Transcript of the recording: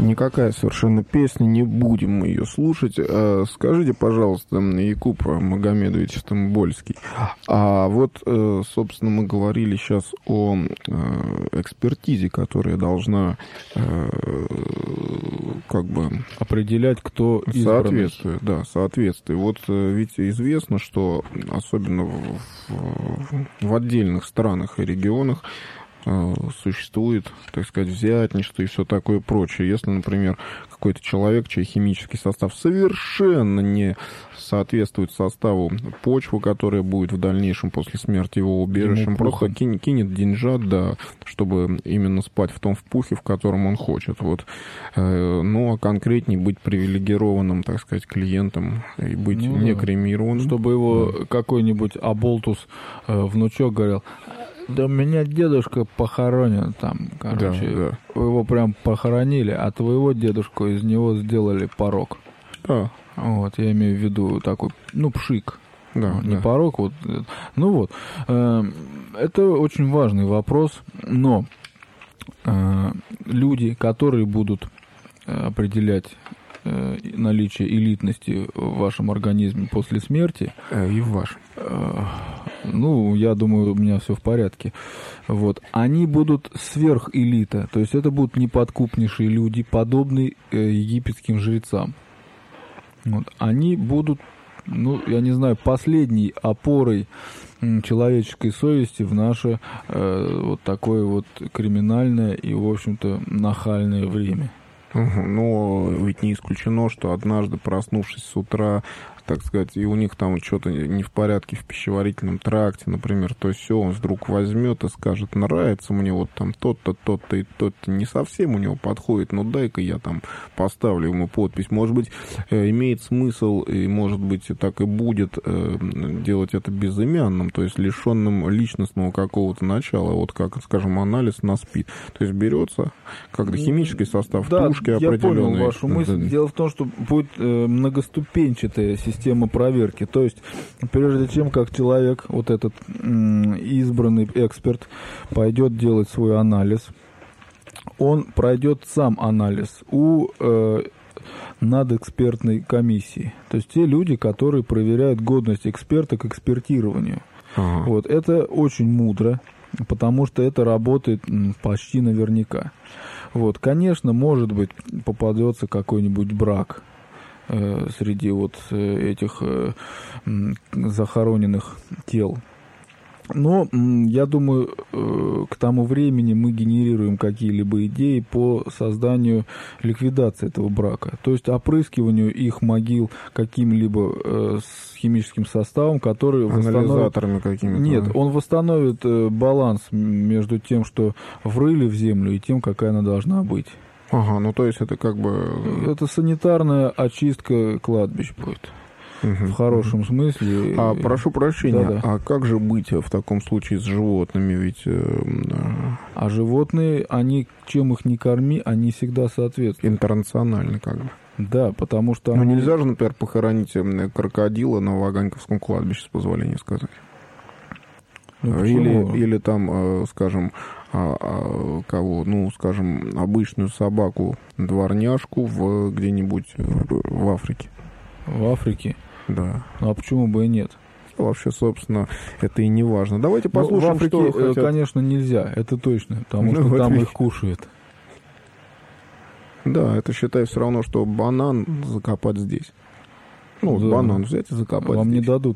Никакая совершенно песня, не будем мы ее слушать. Скажите, пожалуйста, Якуб Магомедович Стамбольский, а вот, собственно, мы говорили сейчас о экспертизе, которая должна как бы определять, кто избранный. Соответствие. Вот ведь известно, что особенно в отдельных странах и регионах существует, так сказать, взятничество и все такое прочее. Если, например, какой-то человек, чей химический состав совершенно не соответствует составу почвы, которая будет в дальнейшем после смерти его убежищем, просто кинет деньжат, да, чтобы именно спать в том впухе, в котором он хочет. Вот. Ну, а конкретнее быть привилегированным, так сказать, клиентом и быть не кремированным. Чтобы его какой-нибудь оболтус внучок говорил: да меня дедушка похоронен там, короче, его прям похоронили, а твоего дедушку из него сделали порок. Да. Вот, я имею в виду такой, пшик. Да, не порок, вот. Ну вот, это очень важный вопрос, но люди, которые будут определять наличие элитности в вашем организме после смерти. И в вашем. Я думаю, у меня все в порядке. Вот. Они будут сверхэлита. То есть это будут неподкупнейшие люди, подобные египетским жрецам. Вот. Они будут, я не знаю, последней опорой человеческой совести в наше вот такое вот криминальное и, в общем-то, нахальное время. Но ведь не исключено, что однажды, проснувшись с утра, так сказать, и у них там что-то не в порядке в пищеварительном тракте, например, то есть все, он вдруг возьмет и скажет: нравится мне вот там тот-то, тот-то и тот-то, не совсем у него подходит, но дай-ка я там поставлю ему подпись. Может быть, имеет смысл, и может быть, так и будет делать это безымянным, то есть лишенным личностного какого-то начала, вот как, скажем, анализ на СПИД. То есть берется как-то химический состав тушки определенной. Я понял вашу мысль. Дело в том, что будет многоступенчатая система проверки. То есть, прежде чем как человек, вот этот избранный эксперт, пойдет делать свой анализ, он пройдет сам анализ у надэкспертной комиссии. То есть те люди, которые проверяют годность эксперта к экспертированию. Вот. Это очень мудро, потому что это работает почти наверняка. Вот. Конечно, может быть, попадется какой-нибудь брак среди вот этих захороненных тел. Но я думаю, к тому времени мы генерируем какие-либо идеи по созданию ликвидации этого брака. То есть опрыскиванию их могил каким-либо химическим составом, который анализаторами какими-то. Нет, он восстановит баланс между тем, что врыли в землю, и тем, какая она должна быть. То есть это как бы... Это санитарная очистка кладбищ будет. В хорошем смысле. Прошу прощения, Да-да. А как же быть в таком случае с животными? Ведь... А животные, они, чем их не корми, они всегда соответствуют. Интернационально как бы. Да, потому что... нельзя же, например, похоронить крокодила на Ваганьковском кладбище, с позволения сказать. Или там, скажем, скажем, обычную собаку, дворняжку где-нибудь в Африке. В Африке? Да. А почему бы и нет? Вообще, собственно, это и не важно. Давайте послушаем, в Африке, что хотят... конечно, нельзя, это точно, потому что там их кушают. Да, это, считай, все равно, что банан закопать здесь. Банан взять и закопать Вам здесь. не дадут